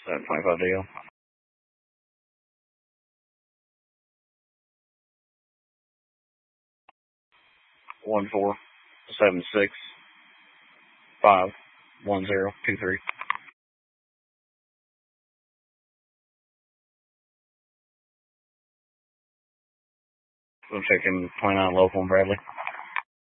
725 deal. 147651023. We'll check in 29 local in Bradley.